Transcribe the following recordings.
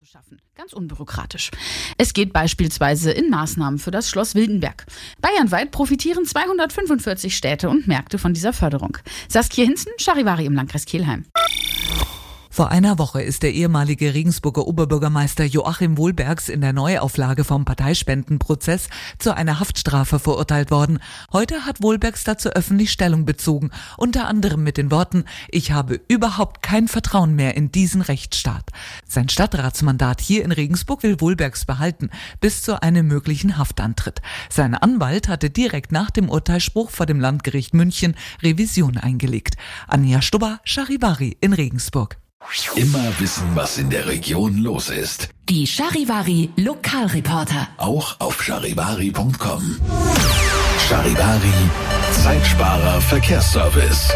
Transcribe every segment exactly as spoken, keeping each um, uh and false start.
schaffen. Ganz unbürokratisch. Es geht beispielsweise in Maßnahmen für das Schloss Wildenberg. Bayernweit profitieren zweihundertfünfundvierzig Städte und Märkte von dieser Förderung. Saskia Hinzen, Charivari im Landkreis Kelheim. Vor einer Woche ist der ehemalige Regensburger Oberbürgermeister Joachim Wohlbergs in der Neuauflage vom Parteispendenprozess zu einer Haftstrafe verurteilt worden. Heute hat Wohlbergs dazu öffentlich Stellung bezogen, unter anderem mit den Worten: Ich habe überhaupt kein Vertrauen mehr in diesen Rechtsstaat. Sein Stadtratsmandat hier in Regensburg will Wohlbergs behalten, bis zu einem möglichen Haftantritt. Sein Anwalt hatte direkt nach dem Urteilsspruch vor dem Landgericht München Revision eingelegt. Anja Stubber, Charivari in Regensburg. Immer wissen, was in der Region los ist. Die Charivari Lokalreporter. Auch auf charivari punkt com. Charivari, Zeitsparer Verkehrsservice.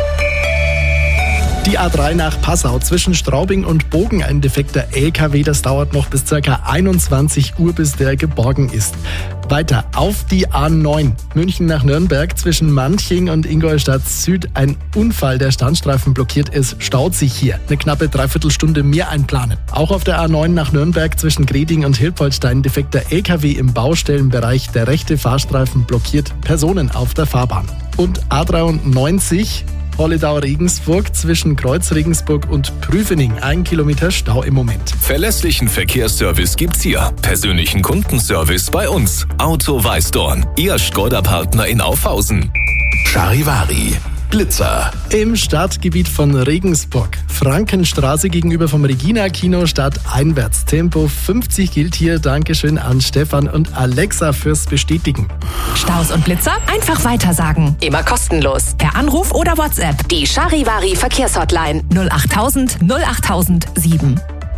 Die A drei nach Passau zwischen Straubing und Bogen, ein defekter L K W, das dauert noch bis ca. einundzwanzig Uhr, bis der geborgen ist. Weiter auf die A neun, München nach Nürnberg zwischen Manching und Ingolstadt Süd. Ein Unfall, der Standstreifen blockiert ist, staut sich hier. Eine knappe Dreiviertelstunde mehr einplanen. Auch auf der A neun nach Nürnberg zwischen Greding und Hilpoltstein, defekter L K W im Baustellenbereich, der rechte Fahrstreifen blockiert Personen auf der Fahrbahn. Und A dreiundneunzig, Holledau-Regensburg zwischen Kreuz Regensburg und Prüfening. Ein Kilometer Stau im Moment. Verlässlichen Verkehrsservice gibt's hier. Persönlichen Kundenservice bei uns. Auto Weißdorn, Ihr Skoda-Partner in Aufhausen. Charivari, Blitzer. Im Stadtgebiet von Regensburg. Frankenstraße gegenüber vom Regina-Kino stadteinwärts. Tempo fünfzig gilt hier. Dankeschön an Stefan und Alexa fürs Bestätigen. Staus und Blitzer einfach weitersagen. Immer kostenlos. Per Anruf oder WhatsApp. Die Charivari Verkehrshotline null achttausend null achttausend sieben.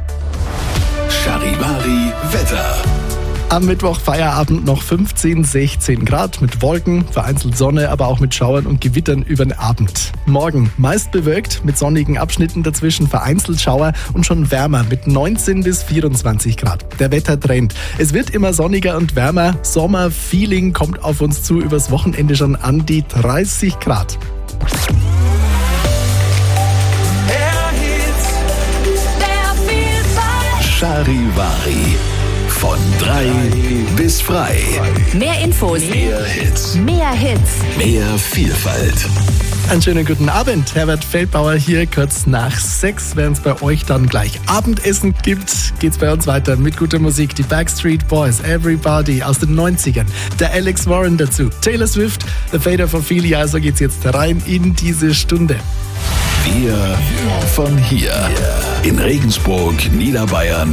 Charivari Wetter. Am Mittwoch Feierabend noch fünfzehn, sechzehn Grad mit Wolken, vereinzelt Sonne, aber auch mit Schauern und Gewittern über den Abend. Morgen meist bewölkt, mit sonnigen Abschnitten dazwischen, vereinzelt Schauer und schon wärmer mit neunzehn bis vierundzwanzig Grad. Der Wettertrend. Es wird immer sonniger und wärmer. Sommerfeeling kommt auf uns zu, übers Wochenende schon an die dreißig Grad. Charivari. Von drei bis frei. Mehr Infos. Mehr Hits. Mehr Hits. Mehr Vielfalt. Einen schönen guten Abend. Herbert Feldbauer hier, kurz nach sechs. Während es bei euch dann gleich Abendessen gibt, geht's bei uns weiter mit guter Musik. Die Backstreet Boys, Everybody aus den neunzigern. Der Alex Warren dazu. Taylor Swift, The Fate of Ophelia. Also geht's jetzt rein in diese Stunde. Wir von hier. In Regensburg, Niederbayern,